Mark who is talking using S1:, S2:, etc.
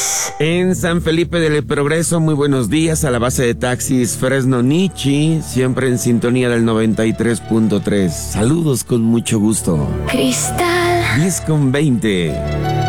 S1: En San Felipe del Progreso, muy buenos días a la base de taxis Fresno Nichi, siempre en sintonía del 93.3. Saludos con mucho gusto.
S2: Cristal.
S1: 10:20.